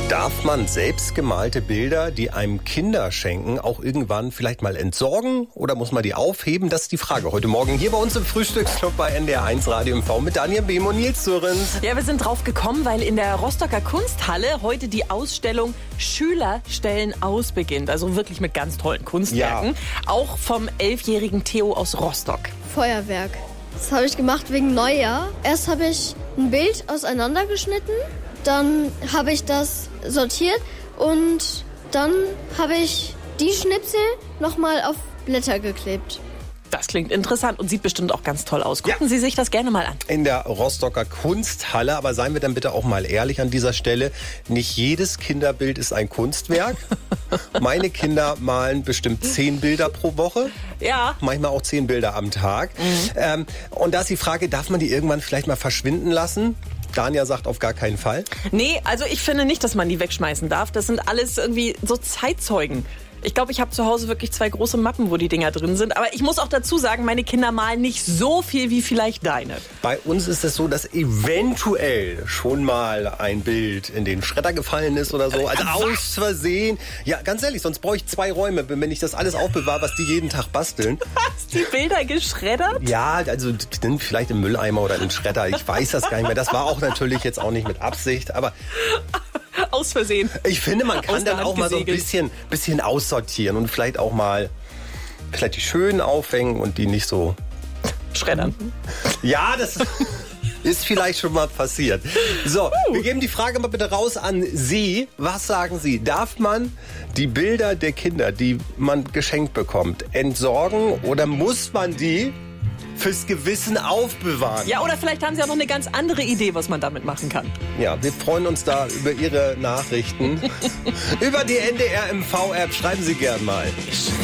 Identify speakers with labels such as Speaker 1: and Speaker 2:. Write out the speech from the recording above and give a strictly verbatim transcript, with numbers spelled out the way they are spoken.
Speaker 1: Darf man selbstgemalte Bilder, die einem Kinder schenken, auch irgendwann vielleicht mal entsorgen oder muss man die aufheben? Das ist die Frage heute Morgen hier bei uns im Frühstücksclub bei N D R eins Radio M V mit Daniel Behm und Nils Zürens.
Speaker 2: Ja, wir sind drauf gekommen, weil in der Rostocker Kunsthalle heute die Ausstellung Schüler stellen aus beginnt. Also wirklich mit ganz tollen Kunstwerken. Ja. Auch vom elfjährigen Theo aus Rostock.
Speaker 3: Feuerwerk. Das habe ich gemacht wegen Neujahr. Erst habe ich ein Bild auseinandergeschnitten. Dann habe ich das sortiert und dann habe ich die Schnipsel nochmal auf Blätter geklebt.
Speaker 2: Das klingt interessant und sieht bestimmt auch ganz toll aus. Gucken ja. Sie sich das gerne mal an.
Speaker 1: In der Rostocker Kunsthalle, aber seien wir dann bitte auch mal ehrlich an dieser Stelle, nicht jedes Kinderbild ist ein Kunstwerk. Meine Kinder malen bestimmt zehn Bilder pro Woche.
Speaker 2: Ja.
Speaker 1: Manchmal auch zehn Bilder am Tag. Mhm. Ähm, und da ist die Frage, darf man die irgendwann vielleicht mal verschwinden lassen? Dania sagt auf gar keinen Fall.
Speaker 2: Nee, also ich finde nicht, dass man die wegschmeißen darf. Das sind alles irgendwie so Zeitzeugen. Ich glaube, ich habe zu Hause wirklich zwei große Mappen, wo die Dinger drin sind. Aber ich muss auch dazu sagen, meine Kinder malen nicht so viel wie vielleicht deine.
Speaker 1: Bei uns ist es so, dass eventuell schon mal ein Bild in den Schredder gefallen ist oder so. Also was? Aus Versehen. Ja, ganz ehrlich, sonst brauche ich zwei Räume, wenn ich das alles aufbewahre, was die jeden Tag basteln.
Speaker 2: Hast die Bilder geschreddert?
Speaker 1: Ja, also die sind vielleicht im Mülleimer oder im Schredder. Ich weiß das gar nicht mehr. Das war auch natürlich jetzt auch nicht mit Absicht, aber...
Speaker 2: Aus Versehen.
Speaker 1: Ich finde, man kann dann auch mal so ein bisschen, bisschen aussortieren und vielleicht auch mal vielleicht die schönen aufhängen und die nicht so
Speaker 2: schreddern.
Speaker 1: Ja, das ist vielleicht schon mal passiert. So, uh. wir geben die Frage mal bitte raus an Sie. Was sagen Sie? Darf man die Bilder der Kinder, die man geschenkt bekommt, entsorgen oder muss man die fürs Gewissen aufbewahren?
Speaker 2: Ja, oder vielleicht haben Sie auch noch eine ganz andere Idee, was man damit machen kann.
Speaker 1: Ja, wir freuen uns da über Ihre Nachrichten. Über die N D R M V-App. Schreiben Sie gern mal.